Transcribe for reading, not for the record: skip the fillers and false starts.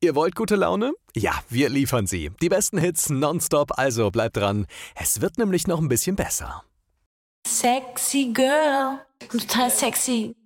Ihr wollt gute Laune? Ja, wir liefern sie. Die besten Hits nonstop, also bleibt dran. Es wird nämlich noch ein bisschen besser. Sexy Girl, total sexy.